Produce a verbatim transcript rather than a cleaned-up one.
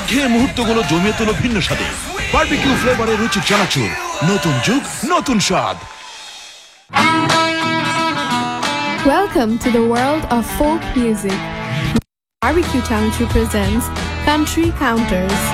একঘেয়ে মুহূর্তগুলো জমিয়ে তোলো ভিন্ন স্বাদে। বারবিকিউ ফ্লেভারের রুচির চানাচুর, নতুন যুগ, নতুন স্বাদ। Welcome to the world of folk music. Barbecue Chanachu presents Country Counters.